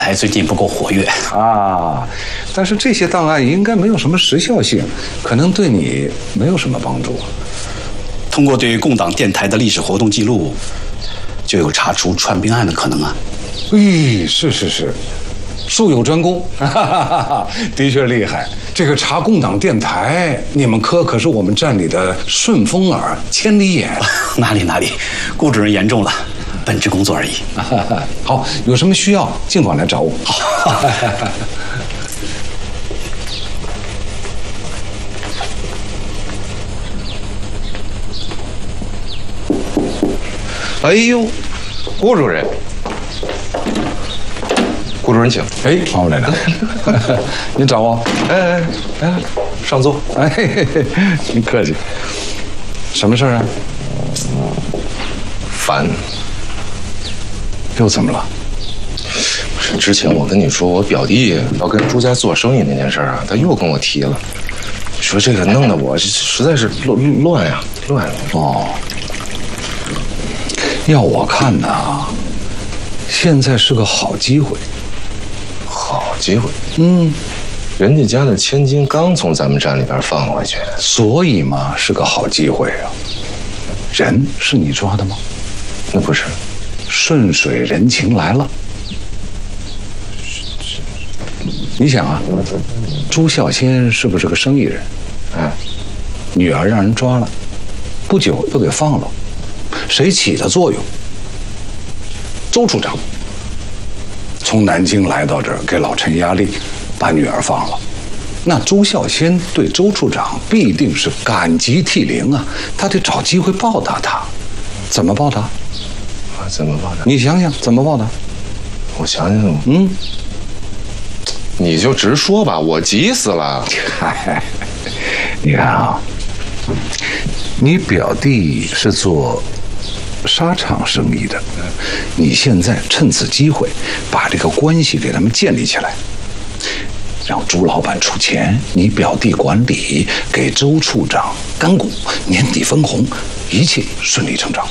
最近不够活跃啊。但是这些档案应该没有什么时效性，可能对你没有什么帮助。 通过对共党电台的历史活动记录，就有查出串并案的可能啊。 是，术有专攻，的确厉害。这个查共党电台，你们科可是我们站里的顺风耳、千里眼。 哪里，顾主任言重了，本职工作而已。 好，有什么需要尽管来找我。好。 哎呦，顾主任。顾主任请。 哎，王来了，你找我？ 哎，上座。 哎，您客气。什么事儿啊？ 烦。 又怎么了？ 不是，之前我跟你说我表弟要跟朱家做生意那件事啊，他又跟我提了，说这个弄得我实在是乱呀。 哦，要我看呢，现在是个好机会。 好机会。人家家的千金刚从咱们站里边放回去， 所以嘛是个好机会啊。人是你抓的吗？ 那不是， 顺水人情来了。你想啊，朱孝先是不是个生意人？女儿让人抓了，不久又给放了，谁起的作用？周处长从南京来到这儿，给老陈压力，把女儿放了。那朱孝先对周处长必定是感激涕零啊，他得找机会报答他。怎么报答？ 怎么报答？ 你想想怎么报答？ 我想想。你就直说吧，我急死了。 你看啊，你表弟是做纱厂生意的，你现在趁此机会把这个关系给他们建立起来，让朱老板出钱，你表弟管理，给周处长干股，年底分红，一切顺理成章。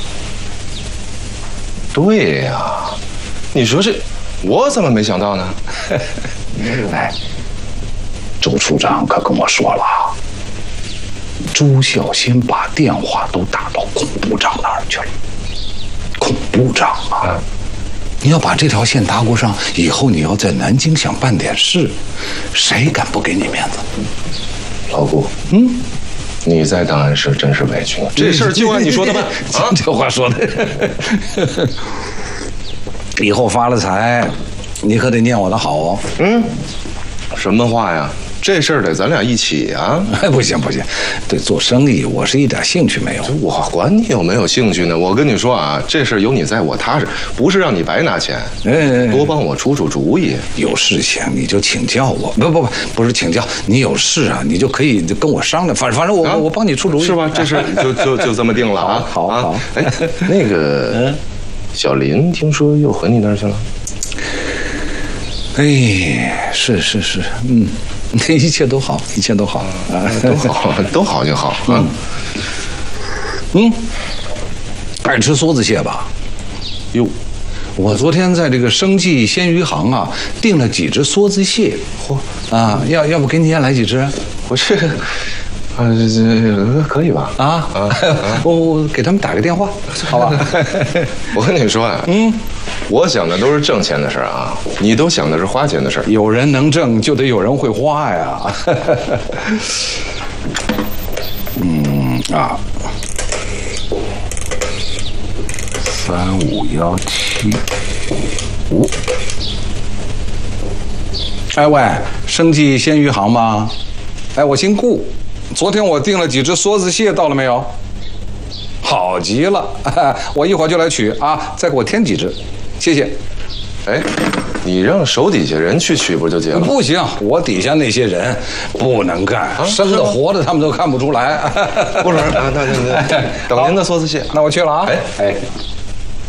对呀，你说这我怎么没想到呢？ 哎，周处长可跟我说了，朱孝先把电话都打到孔部长那儿去了。孔部长啊，你要把这条线搭过上，以后你要在南京想办点事，谁敢不给你面子？ 老顾，你在档案室真是委屈了。这事儿就按你说的办。 这话说的。以后发了财，你可得念我的好哦。 什么话呀？这事儿得咱俩一起啊！ 不行，对做生意我是一点兴趣没有。 我管你有没有兴趣呢？我跟你说啊，这事儿有你在我踏实，不是让你白拿钱。多帮我出出主意。有事情你就请教我，不是请教，你有事啊，你就可以跟我商量。反正我帮你出主意，是吧？这事就这么定了啊！好。哎，那个小林听说又回你那儿去了。 哎，是，一切都好，都好就好啊。 爱吃梭子蟹吧？哟，我昨天在这个生计鲜鱼行啊订了几只梭子蟹。要不给你也来几只？ 不是，这可以吧？ 我给他们打个电话，好吧？ 我跟你说啊，我想的都是挣钱的事儿啊，你都想的是花钱的事儿。 有人能挣，就得有人会花呀。35175。哎喂，生计鲜鱼行吗？哎，我姓顾，昨天我订了几只梭子蟹，到了没有？好极了，我一会儿就来取啊，再给我添几只，谢谢。 哎，你让手底下人去取不就结了？ 不行，我底下那些人不能干，生的活的他们都看不出来。 顾主任，那等您的梭子蟹， 那我去了啊。 哎。